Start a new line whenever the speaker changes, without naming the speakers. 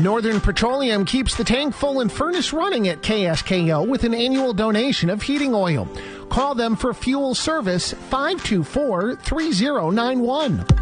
Northern Petroleum keeps the tank full and furnace running at KSKO with an annual donation of heating oil. Call them for fuel service 524-3091.